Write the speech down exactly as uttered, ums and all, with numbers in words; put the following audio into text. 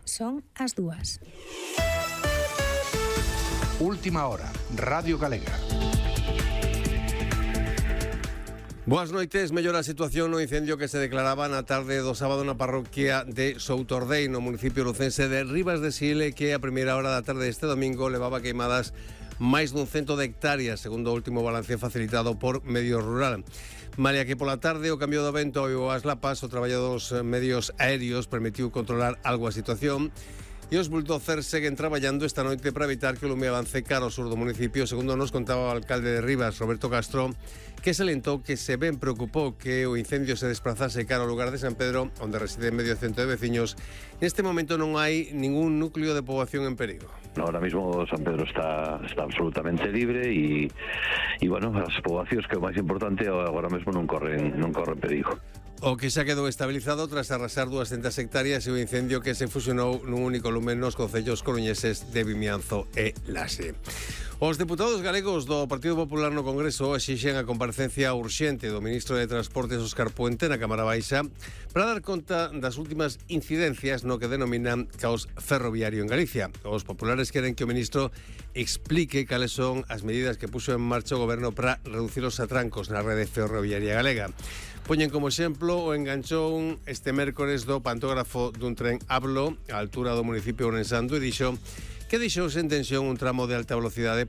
son as dúas. Última hora, Radio Galega. Boas noites. Mellora a situación no incendio que se declaraba na tarde do sábado na parroquia de Soutordei, no municipio lucense de Ribas de Sil, que a primeira hora da tarde deste domingo levaba queimadas máis dun cento de hectáreas, segundo o último balance facilitado por Medio Rural. Malia que pola tarde o cambio do vento e as lapas, o traballo dos medios aéreos permitiu controlar algo a situación, e os bulldozers seguen traballando esta noite para evitar que o lume avance cara ao sur do municipio, segundo nos contaba o alcalde de Ribas, Roberto Castro, que salientou que se ben preocupou que o incendio se desplazase cara ao lugar de San Pedro, onde reside medio cento de veciños. Neste momento non hai ningún núcleo de poboación en perigo. Ahora mismo San Pedro está, está absolutamente libre e, e bueno, as poboacións, que é o máis importante, agora mesmo non corren, non corren perigo. O que xa quedou estabilizado tras arrasar duascentas hectáreas e o incendio que se fusionou nun único lume nos concellos coruñeses de Vimianzo e Laxe. Os deputados galegos do Partido Popular no Congreso exixen a comparecencia urxente do ministro de Transportes Óscar Puente na Cámara Baixa para dar conta das últimas incidencias no que denominan caos ferroviario en Galicia. Os populares queren que o ministro explique cales son as medidas que puxo en marcha o goberno para reducir os atrancos na rede ferroviaria galega. Poñen como exemplo o enganchón este mércores do pantógrafo dun tren Ablo á altura do municipio de Ourensando e dixo que deixou sen tensión un tramo de alta velocidade